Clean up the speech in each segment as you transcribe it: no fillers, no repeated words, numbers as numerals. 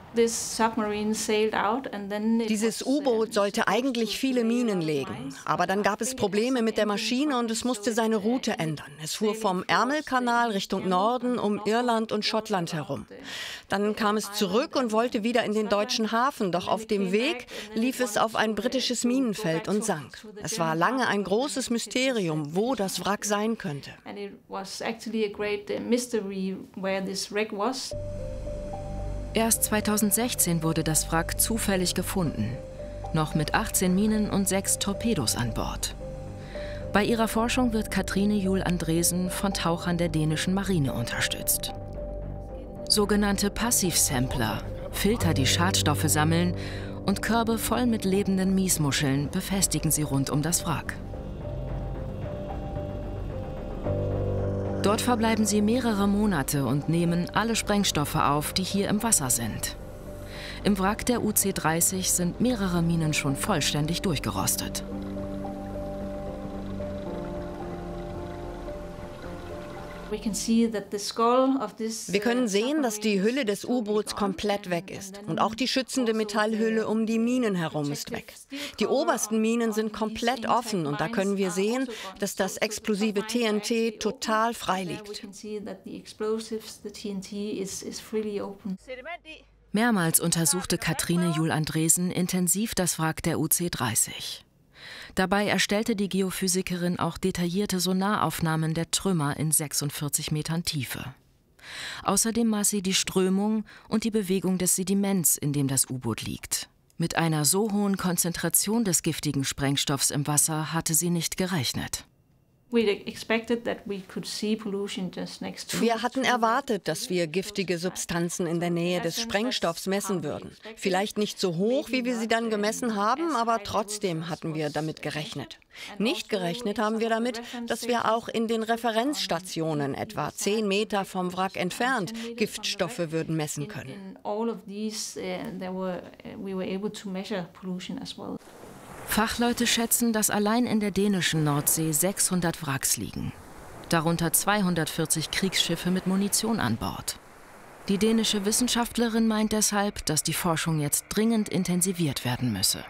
Dieses U-Boot sollte eigentlich viele Minen legen, aber dann gab es Probleme mit der Maschine und es musste seine Route ändern. Es fuhr vom Ärmelkanal Richtung Norden um Irland und Schottland herum. Dann kam es zurück und wollte wieder in den deutschen Hafen, doch auf dem Weg lief es auf ein britisches Minenfeld und sank. Es war lange ein großes Mysterium, wo das Wrack sein könnte. Erst 2016 wurde das Wrack zufällig gefunden, noch mit 18 Minen und 6 Torpedos an Bord. Bei ihrer Forschung wird Katrine Juul Andresen von Tauchern der dänischen Marine unterstützt. Sogenannte Passivsampler, Filter, die Schadstoffe sammeln, und Körbe voll mit lebenden Miesmuscheln befestigen sie rund um das Wrack. Dort verbleiben sie mehrere Monate und nehmen alle Sprengstoffe auf, die hier im Wasser sind. Im Wrack der UC-30 sind mehrere Minen schon vollständig durchgerostet. Wir können sehen, dass die Hülle des U-Boots komplett weg ist. Und auch die schützende Metallhülle um die Minen herum ist weg. Die obersten Minen sind komplett offen und da können wir sehen, dass das explosive TNT total frei liegt. Mehrmals untersuchte Katrine Juul Andresen intensiv das Wrack der UC-30. Dabei erstellte die Geophysikerin auch detaillierte Sonaraufnahmen der Trümmer in 46 Metern Tiefe. Außerdem maß sie die Strömung und die Bewegung des Sediments, in dem das U-Boot liegt. Mit einer so hohen Konzentration des giftigen Sprengstoffs im Wasser hatte sie nicht gerechnet. Wir hatten erwartet, dass wir giftige Substanzen in der Nähe des Sprengstoffs messen würden. Vielleicht nicht so hoch, wie wir sie dann gemessen haben, aber trotzdem hatten wir damit gerechnet. Nicht gerechnet haben wir damit, dass wir auch in den Referenzstationen, etwa 10 Meter vom Wrack entfernt, Giftstoffe würden messen können. Fachleute schätzen, dass allein in der dänischen Nordsee 600 Wracks liegen. Darunter 240 Kriegsschiffe mit Munition an Bord. Die dänische Wissenschaftlerin meint deshalb, dass die Forschung jetzt dringend intensiviert werden müsse.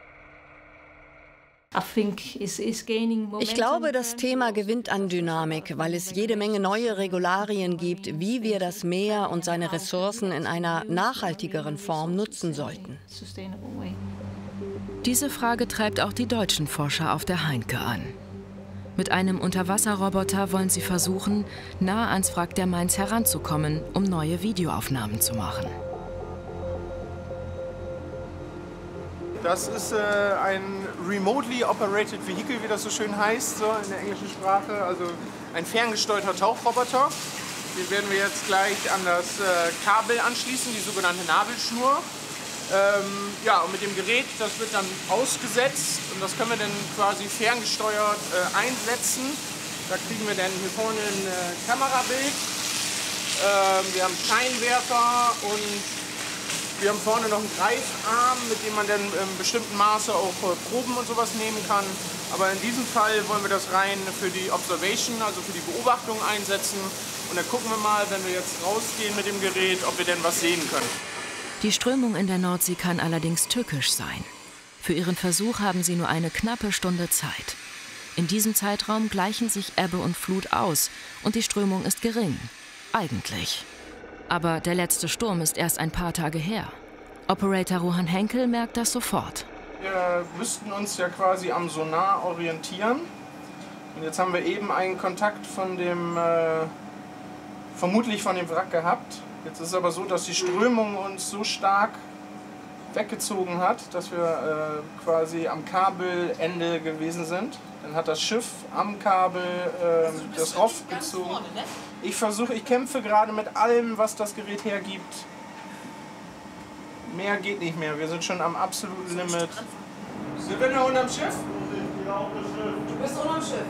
Ich glaube, das Thema gewinnt an Dynamik, weil es jede Menge neue Regularien gibt, wie wir das Meer und seine Ressourcen in einer nachhaltigeren Form nutzen sollten. Diese Frage treibt auch die deutschen Forscher auf der Heinke an. Mit einem Unterwasserroboter wollen sie versuchen, nah ans Wrack der Mainz heranzukommen, um neue Videoaufnahmen zu machen. Das ist ein Remotely Operated Vehicle, wie das so schön heißt, so in der englischen Sprache. Also ein ferngesteuerter Tauchroboter. Den werden wir jetzt gleich an das Kabel anschließen, die sogenannte Nabelschnur. Ja, und mit dem Gerät, das wird dann ausgesetzt und das können wir dann quasi ferngesteuert einsetzen. Da kriegen wir dann hier vorne ein Kamerabild. Wir haben Scheinwerfer und wir haben vorne noch einen Greifarm, mit dem man dann in bestimmten Maße auch Proben und sowas nehmen kann. Aber in diesem Fall wollen wir das rein für die Observation, also für die Beobachtung einsetzen. Und dann gucken wir mal, wenn wir jetzt rausgehen mit dem Gerät, ob wir denn was sehen können. Die Strömung in der Nordsee kann allerdings tückisch sein. Für ihren Versuch haben sie nur eine knappe Stunde Zeit. In diesem Zeitraum gleichen sich Ebbe und Flut aus und die Strömung ist gering. Eigentlich. Aber der letzte Sturm ist erst ein paar Tage her. Operator Rohan Henkel merkt das sofort. Wir müssten uns ja quasi am Sonar orientieren. Und jetzt haben wir eben einen Kontakt von dem, vermutlich von dem Wrack gehabt. Jetzt ist es aber so, dass die Strömung uns so stark weggezogen hat, dass wir quasi am Kabelende gewesen sind. Dann hat das Schiff am Kabel das Roff gezogen. Ich kämpfe gerade mit allem, was das Gerät hergibt. Mehr geht nicht mehr, wir sind schon am absoluten Limit. Sind wir noch unterm Schiff? Du bist unterm Schiff.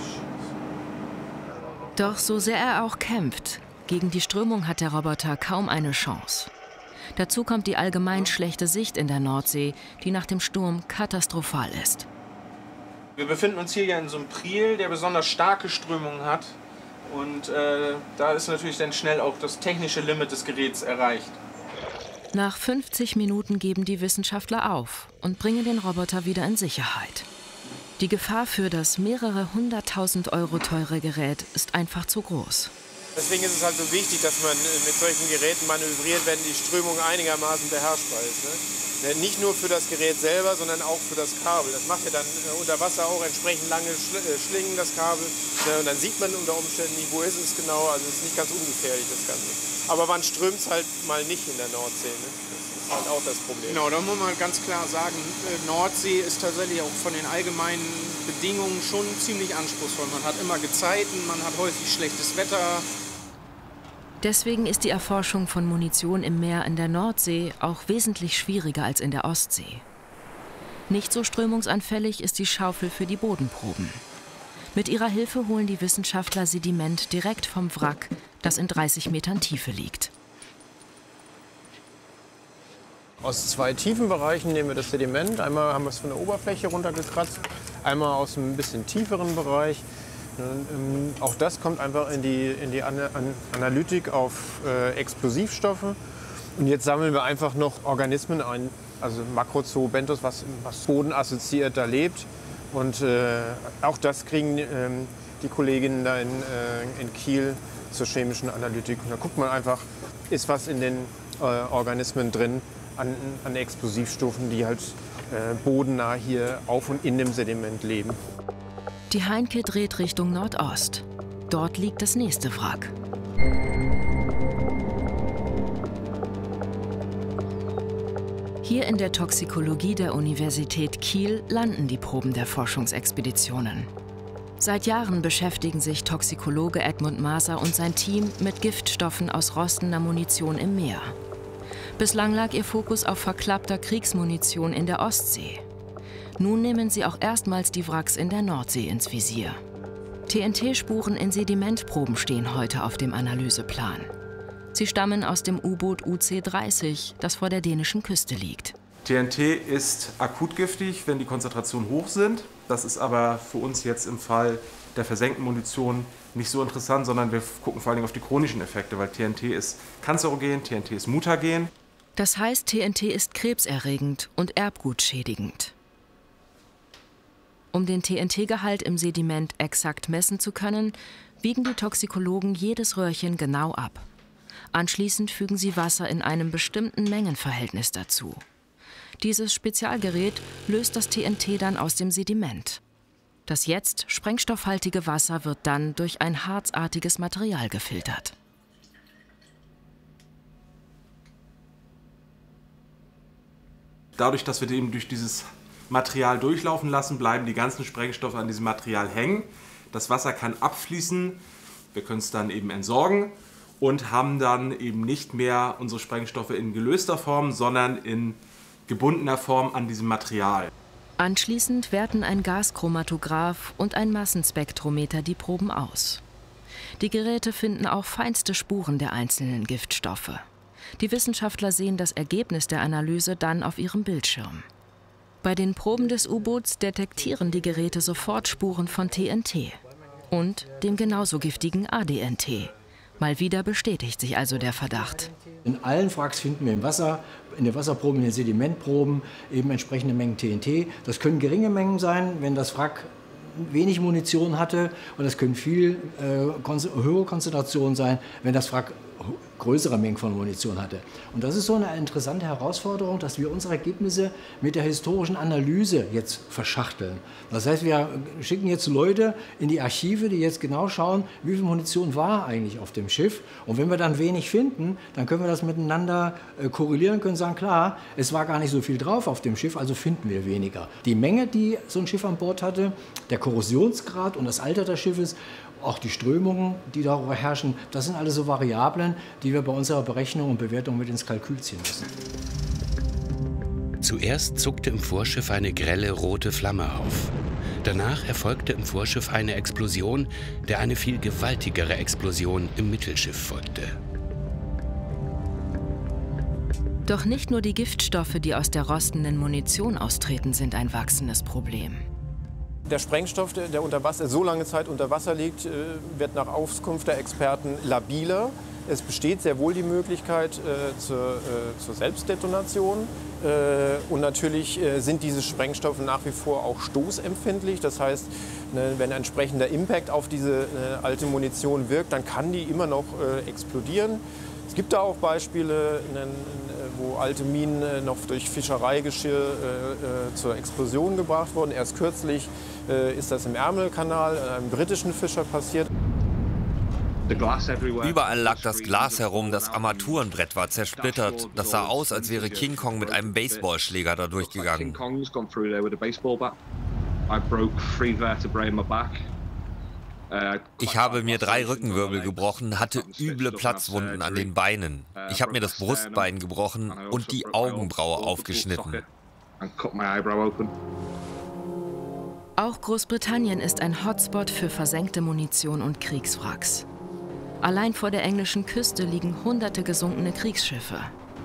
Doch so sehr er auch kämpft, gegen die Strömung hat der Roboter kaum eine Chance. Dazu kommt die allgemein schlechte Sicht in der Nordsee, die nach dem Sturm katastrophal ist. Wir befinden uns hier ja in so einem Priel, der besonders starke Strömungen hat. Und da ist natürlich dann schnell auch das technische Limit des Geräts erreicht. Nach 50 Minuten geben die Wissenschaftler auf und bringen den Roboter wieder in Sicherheit. Die Gefahr für das mehrere 100.000 € teure Gerät ist einfach zu groß. Deswegen ist es halt so wichtig, dass man mit solchen Geräten manövriert, wenn die Strömung einigermaßen beherrschbar ist. Ne? Nicht nur für das Gerät selber, sondern auch für das Kabel. Das macht ja dann unter Wasser auch entsprechend lange Schlingen, das Kabel. Ne? Und dann sieht man unter Umständen nicht, wo ist es genau. Also es ist nicht ganz ungefährlich, das Ganze. Aber wann strömt es halt mal nicht in der Nordsee? Ne? Das ist halt auch das Problem. Genau, da muss man ganz klar sagen, Nordsee ist tatsächlich auch von den allgemeinen Bedingungen schon ziemlich anspruchsvoll. Man hat immer Gezeiten, man hat häufig schlechtes Wetter. Deswegen ist die Erforschung von Munition im Meer in der Nordsee auch wesentlich schwieriger als in der Ostsee. Nicht so strömungsanfällig ist die Schaufel für die Bodenproben. Mit ihrer Hilfe holen die Wissenschaftler Sediment direkt vom Wrack, das in 30 Metern Tiefe liegt. Aus 2 tiefen Bereichen nehmen wir das Sediment. Einmal haben wir es von der Oberfläche runtergekratzt, einmal aus einem bisschen tieferen Bereich. Auch das kommt einfach in die Analytik auf Explosivstoffe. Und jetzt sammeln wir einfach noch Organismen ein, also Makrozoobenthos, was bodenassoziiert da lebt. Und auch das kriegen die Kolleginnen da in Kiel zur chemischen Analytik. Und da guckt man einfach, ist was in den Organismen drin an Explosivstoffen, die halt bodennah hier auf und in dem Sediment leben. Die Heinke dreht Richtung Nordost. Dort liegt das nächste Wrack. Hier in der Toxikologie der Universität Kiel landen die Proben der Forschungsexpeditionen. Seit Jahren beschäftigen sich Toxikologe Edmund Maser und sein Team mit Giftstoffen aus rostender Munition im Meer. Bislang lag ihr Fokus auf verklappter Kriegsmunition in der Ostsee. Nun nehmen sie auch erstmals die Wracks in der Nordsee ins Visier. TNT-Spuren in Sedimentproben stehen heute auf dem Analyseplan. Sie stammen aus dem U-Boot UC-30, das vor der dänischen Küste liegt. TNT ist akut giftig, wenn die Konzentrationen hoch sind. Das ist aber für uns jetzt im Fall der versenkten Munition nicht so interessant, sondern wir gucken vor allem auf die chronischen Effekte, weil TNT ist kanzerogen, TNT ist mutagen. Das heißt, TNT ist krebserregend und erbgutschädigend. Um den TNT-Gehalt im Sediment exakt messen zu können, wiegen die Toxikologen jedes Röhrchen genau ab. Anschließend fügen sie Wasser in einem bestimmten Mengenverhältnis dazu. Dieses Spezialgerät löst das TNT dann aus dem Sediment. Das jetzt sprengstoffhaltige Wasser wird dann durch ein harzartiges Material gefiltert. Dadurch, dass wir eben durch dieses Material durchlaufen lassen, bleiben die ganzen Sprengstoffe an diesem Material hängen. Das Wasser kann abfließen, wir können es dann eben entsorgen und haben dann eben nicht mehr unsere Sprengstoffe in gelöster Form, sondern in gebundener Form an diesem Material. Anschließend werten ein Gaschromatograph und ein Massenspektrometer die Proben aus. Die Geräte finden auch feinste Spuren der einzelnen Giftstoffe. Die Wissenschaftler sehen das Ergebnis der Analyse dann auf ihrem Bildschirm. Bei den Proben des U-Boots detektieren die Geräte sofort Spuren von TNT und dem genauso giftigen ADNT. Mal wieder bestätigt sich also der Verdacht. In allen Wracks finden wir im Wasser, in den Wasserproben, in den Sedimentproben eben entsprechende Mengen TNT. Das können geringe Mengen sein, wenn das Wrack wenig Munition hatte, und das können viel höhere Konzentrationen sein, wenn das Wrack größere Mengen von Munition hatte. Und das ist so eine interessante Herausforderung, dass wir unsere Ergebnisse mit der historischen Analyse jetzt verschachteln. Das heißt, wir schicken jetzt Leute in die Archive, die jetzt genau schauen, wie viel Munition war eigentlich auf dem Schiff. Und wenn wir dann wenig finden, dann können wir das miteinander korrelieren, können sagen, klar, es war gar nicht so viel drauf auf dem Schiff, also finden wir weniger. Die Menge, die so ein Schiff an Bord hatte, der Korrosionsgrad und das Alter des Schiffes, auch die Strömungen, die darüber herrschen, das sind alles so Variablen, die wir bei unserer Berechnung und Bewertung mit ins Kalkül ziehen müssen. Zuerst zuckte im Vorschiff eine grelle rote Flamme auf. Danach erfolgte im Vorschiff eine Explosion, der eine viel gewaltigere Explosion im Mittelschiff folgte. Doch nicht nur die Giftstoffe, die aus der rostenden Munition austreten, sind ein wachsendes Problem. Der Sprengstoff, der unter Wasser, so lange Zeit unter Wasser liegt, wird nach Auskunft der Experten labiler. Es besteht sehr wohl die Möglichkeit zur Selbstdetonation. Und natürlich sind diese Sprengstoffe nach wie vor auch stoßempfindlich. Das heißt, wenn ein entsprechender Impact auf diese alte Munition wirkt, dann kann die immer noch explodieren. Es gibt da auch Beispiele, wo alte Minen noch durch Fischereigeschirr zur Explosion gebracht wurden. Erst kürzlich ist das im Ärmelkanal einem britischen Fischer passiert. Überall lag das Glas herum, das Armaturenbrett war zersplittert. Das sah aus, als wäre King Kong mit einem Baseballschläger da durchgegangen. Ich habe mir 3 Rückenwirbel gebrochen, hatte üble Platzwunden an den Beinen. Ich habe mir das Brustbein gebrochen und die Augenbraue aufgeschnitten. Auch Großbritannien ist ein Hotspot für versenkte Munition und Kriegswracks. Allein vor der englischen Küste liegen hunderte gesunkene Kriegsschiffe.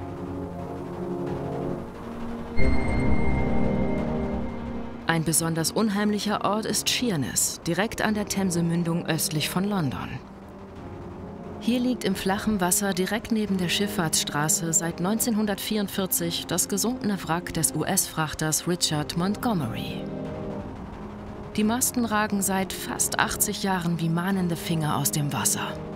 Ein besonders unheimlicher Ort ist Sheerness, direkt an der Themsemündung östlich von London. Hier liegt im flachen Wasser direkt neben der Schifffahrtsstraße seit 1944 das gesunkene Wrack des US-Frachters Richard Montgomery. Die Masten ragen seit fast 80 Jahren wie mahnende Finger aus dem Wasser.